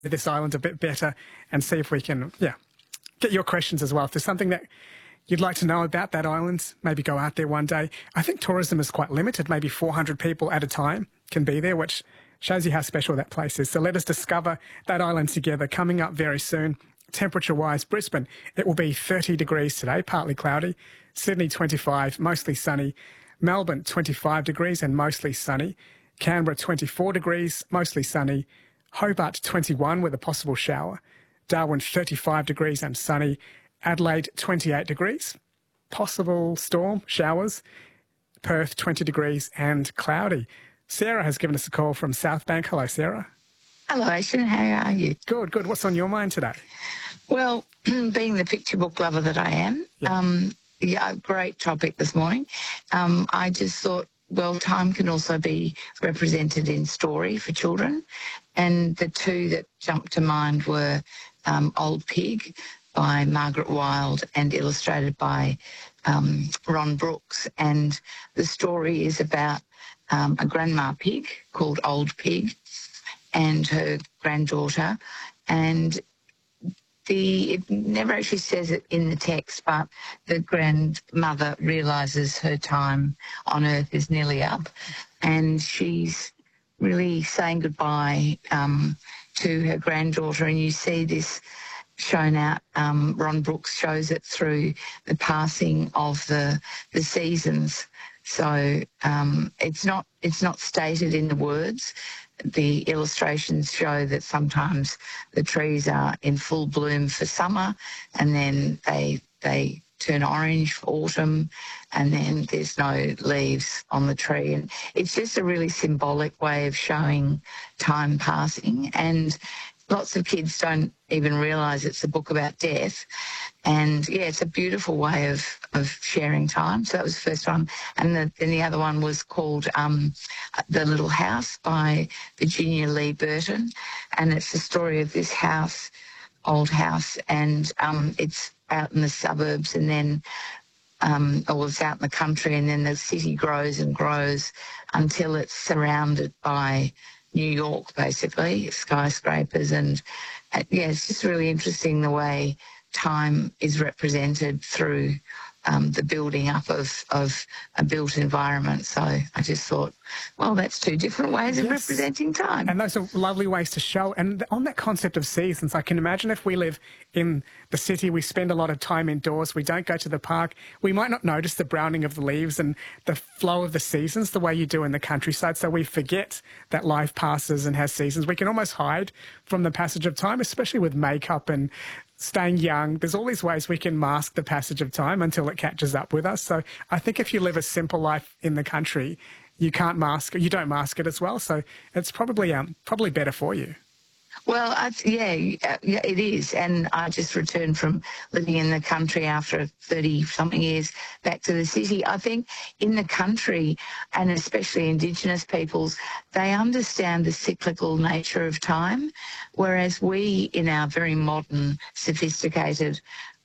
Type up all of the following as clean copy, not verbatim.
this island a bit better and see if we can, get your questions as well. If there's something that you'd like to know about that island, maybe go out there one day. I think tourism is quite limited. Maybe 400 people at a time can be there, which shows you how special that place is. So let us discover that island together. Coming up very soon, temperature-wise, Brisbane, it will be 30 degrees today, partly cloudy. Sydney, 25, mostly sunny. Melbourne, 25 degrees and mostly sunny. Canberra, 24 degrees, mostly sunny. Hobart, 21 with a possible shower. Darwin, 35 degrees and sunny. Adelaide, 28 degrees, possible storm, showers. Perth, 20 degrees and cloudy. Sarah has given us a call from South Bank. Hello, Sarah. Hello, Ashton. How are you? Good, good. What's on your mind today? Well, being the picture book lover that I am, great topic this morning. I just thought, well, time can also be represented in story for children. And the two that jumped to mind were Old Pig by Margaret Wilde and illustrated by Ron Brooks. And the story is about a grandma pig called Old Pig and her granddaughter. And it never actually says it in the text, but the grandmother realises her time on earth is nearly up, and she's really saying goodbye to her granddaughter. And you see this shown out. Ron Brooks shows it through the passing of the seasons. So it's not stated in the words. The illustrations show that sometimes the trees are in full bloom for summer, and then they turn orange for autumn, and then there's no leaves on the tree. And it's just a really symbolic way of showing time passing. And lots of kids don't even realise it's a book about death. And, it's a beautiful way of sharing time. So that was the first one. And then the other one was called The Little House by Virginia Lee Burton. And it's the story of this house, old house, and it's out in the suburbs, and then it's out in the country, and then the city grows and grows until it's surrounded by New York, basically, skyscrapers. And it's just really interesting the way time is represented through the building up of a built environment. So I just thought, well, that's two different ways of representing time. And those are lovely ways to show. And on that concept of seasons, I can imagine if we live in the city, we spend a lot of time indoors, we don't go to the park, we might not notice the browning of the leaves and the flow of the seasons the way you do in the countryside. So we forget that life passes and has seasons. We can almost hide from the passage of time, especially with makeup and staying young. There's all these ways we can mask the passage of time until it catches up with us. So I think if you live a simple life in the country, you don't mask it as well. So it's probably better for you. Well, it is. And I just returned from living in the country after 30-something years back to the city. I think in the country, and especially Indigenous peoples, they understand the cyclical nature of time, whereas we, in our very modern, sophisticated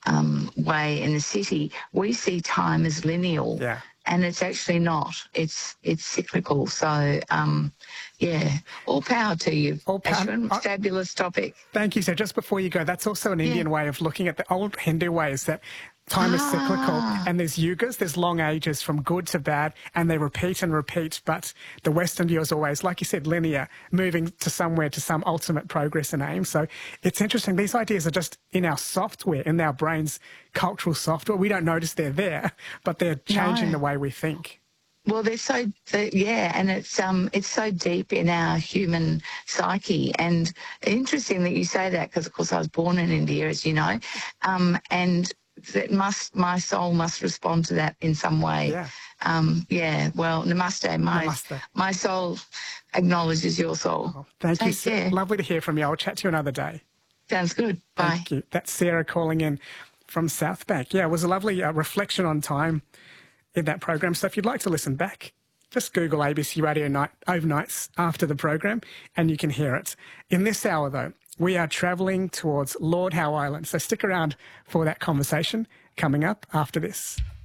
way in the city, we see time as lineal. Yeah. And it's actually not. It's cyclical. So, all power to you. All power. Ashwin, fabulous topic. Thank you. So just before you go, that's also an Indian way of looking at the old Hindu way, is that time is cyclical, and there's yugas, there's long ages from good to bad, and they repeat and repeat. But the Western view is always, like you said, linear, moving to somewhere, to some ultimate progress and aim. So it's interesting. These ideas are just in our software, in our brain's cultural software. We don't notice they're there, but they're changing the way we think. Well, and it's so deep in our human psyche. And interesting that you say that, because of course I was born in India, as you know, and my soul must respond to that in some way. Well, namaste. My soul acknowledges your soul. Oh, thank you, Sarah. Lovely to hear from you. I'll chat to you another day. Sounds good. Bye. Thank you. That's Sarah calling in from South Bank. Yeah, it was a lovely reflection on time in that program. So if you'd like to listen back, just Google ABC Radio Overnights after the program and you can hear it. In this hour, though, we are travelling towards Lord Howe Island. So stick around for that conversation coming up after this.